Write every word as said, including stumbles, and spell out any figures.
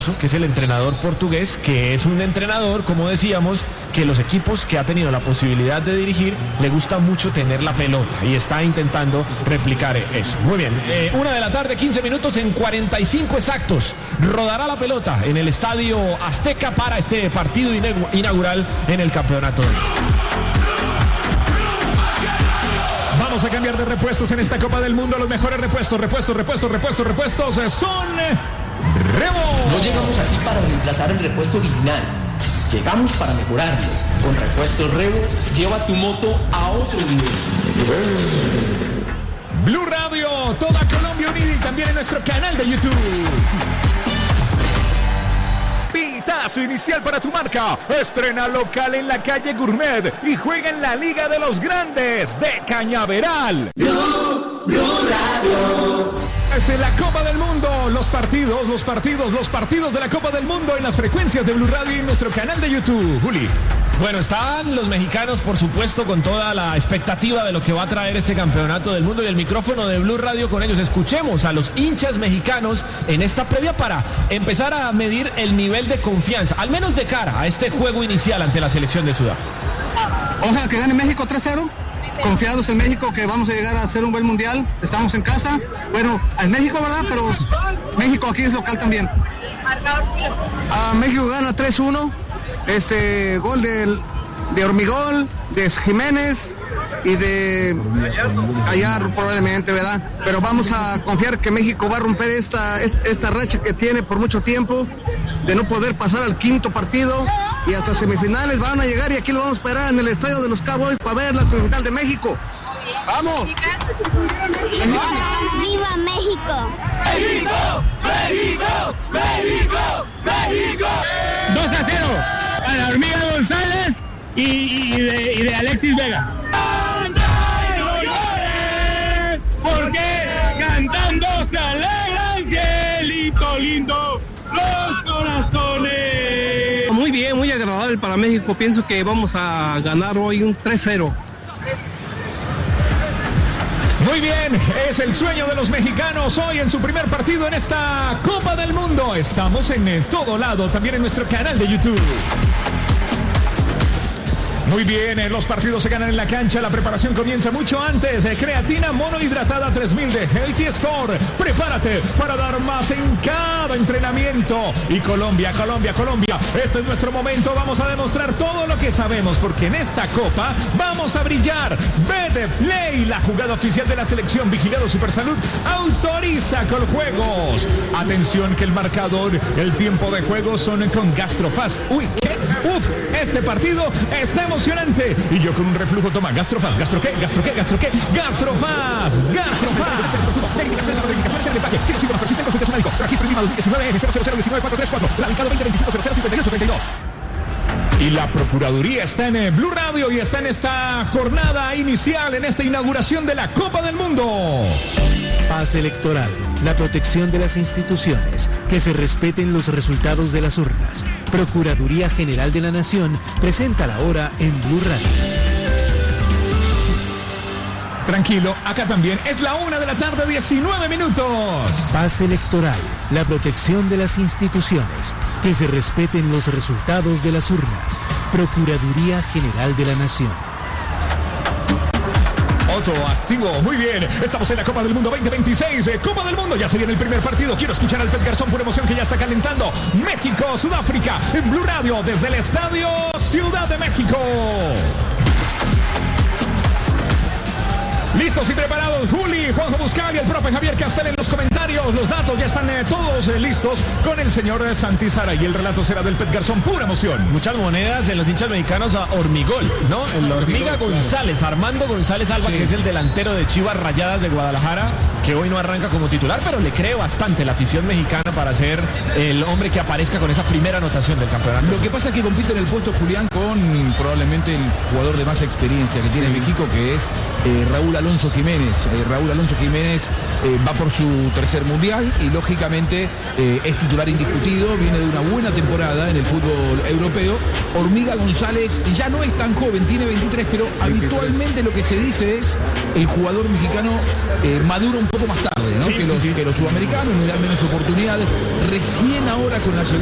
que es el entrenador portugués, que es un entrenador, como decíamos, que los equipos que ha tenido la posibilidad de dirigir le gusta mucho tener la pelota y está intentando replicar eso. Muy bien, eh, una de la tarde, quince minutos en cuarenta y cinco exactos. Rodará la pelota en el Estadio Azteca para este partido inaugural en el campeonato. Vamos a cambiar de repuestos en esta Copa del Mundo. Los mejores repuestos, repuestos, repuestos, repuestos, repuestos son... Rebo. No llegamos aquí para reemplazar el repuesto original. Llegamos para mejorarlo. Con Repuestos Rebo, lleva tu moto a otro nivel. Blue Radio, toda Colombia unida y también en nuestro canal de YouTube. Pitazo inicial para tu marca. Estrena local en la calle Gourmet y juega en la Liga de los Grandes de Cañaveral. Blue, Blue Radio. Es en la Copa del Mundo, los partidos, los partidos, los partidos de la Copa del Mundo en las frecuencias de Blue Radio y en nuestro canal de YouTube. Juli. Bueno, están los mexicanos, por supuesto, con toda la expectativa de lo que va a traer este campeonato del mundo y el micrófono de Blue Radio con ellos. Escuchemos a los hinchas mexicanos en esta previa para empezar a medir el nivel de confianza, al menos de cara a este juego inicial ante la selección de Sudáfrica. Ojalá que gane México tres cero. Confiados en México que vamos a llegar a hacer un buen mundial. Estamos en casa. Bueno, en México, ¿verdad? Pero México aquí es local también. Uh, México gana tres uno. Este gol de, de Hormigol, de Jiménez y de Gallardo probablemente, ¿verdad? Pero vamos a confiar que México va a romper esta, esta racha que tiene por mucho tiempo de no poder pasar al quinto partido. Y hasta semifinales van a llegar y aquí lo vamos a esperar en el estadio de los Cowboys para ver la semifinal de México. ¡Vamos! ¡Viva México! ¡México! ¡México! ¡México! ¡México! dos a cero para la Hormiga González y, y, y, de, y de Alexis Vega. Porque cantando se alegra Angelito lindo los corazones. Muy bien, muy agradable para México. Pienso que vamos a ganar hoy un tres cero. Muy bien, es el sueño de los mexicanos hoy en su primer partido en esta Copa del Mundo. Estamos en todo lado, también en nuestro canal de YouTube. Muy bien, los partidos se ganan en la cancha, la preparación comienza mucho antes. Creatina monohidratada tres mil de Healthy Score. Prepárate para dar más en cada entrenamiento. Y Colombia, Colombia, Colombia, este es nuestro momento. Vamos a demostrar todo lo que sabemos, porque en esta Copa vamos a brillar. B de Play, la jugada oficial de la selección. Vigilado Supersalud autoriza con juegos. Atención que el marcador, el tiempo de juego son con Gastrofast. Uy, ¿qué? Uf, este partido está emocionante. Y yo con un reflujo, toma, Gastrofast, ¿Gastro qué? ¿Gastro qué? ¿Gastro qué? Gastrofast, Gastrofast. Verificaciones en el empaque. Si los síntomas persisten, consulta a su médico. Registro I N I dos mil diecinueve N cero cero cero uno nueve cuatro tres cuatro. Radicado veinte veinticinco cero cero cincuenta y ocho treinta y dos. Y la Procuraduría está en Blue Radio y está en esta jornada inicial, en esta inauguración de la Copa del Mundo. Paz electoral, la protección de las instituciones, que se respeten los resultados de las urnas. Procuraduría General de la Nación presenta la hora en Blue Radio. Tranquilo, acá también es la una de la tarde, diecinueve minutos. Paz electoral, la protección de las instituciones, que se respeten los resultados de las urnas. Procuraduría General de la Nación. Otro activo, muy bien. Estamos en la Copa del Mundo veinte veintiséis. Copa del Mundo, ya se viene el primer partido. Quiero escuchar al Pet Garzón por emoción que ya está calentando. México, Sudáfrica, en Blue Radio, desde el Estadio Ciudad de México. Listos y preparados, Juli, Juanjo Buscal y el profe Javier Castel en los comentarios. Los datos ya están eh, todos eh, listos con el señor eh, Santizara y el relato será del Pet Garzón, pura emoción. Muchas monedas en los hinchas mexicanos a Hormigol, ¿no? El Hormiga González, Armando González Alba, sí, que es el delantero de Chivas Rayadas de Guadalajara, que hoy no arranca como titular, pero le cree bastante la afición mexicana para ser el hombre que aparezca con esa primera anotación del campeonato. Lo que pasa es que compite en el puesto Julián con probablemente el jugador de más experiencia que tiene México, que es eh, Raúl Alonso Jiménez. Eh, Raúl Alonso Jiménez eh, va por su tercer mundial y lógicamente eh, es titular indiscutido, viene de una buena temporada en el fútbol europeo. Hormiga González ya no es tan joven, tiene veintitrés, pero habitualmente lo que se dice es el jugador mexicano eh, madura un poco más tarde, ¿no? Sí, que, sí, los, sí. que los sudamericanos, le dan menos oportunidades. Recién ahora con la llegada